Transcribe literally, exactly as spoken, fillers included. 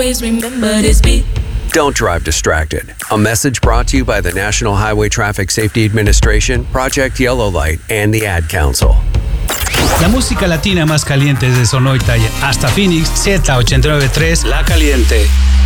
Always remember this beat. Don't drive distracted. A message brought to you by the National Highway Traffic Safety Administration, Project Yellow Light, and the Ad Council. La música latina más caliente desde Sonoita hasta Phoenix, Z ochenta y nueve punto tres, La Caliente.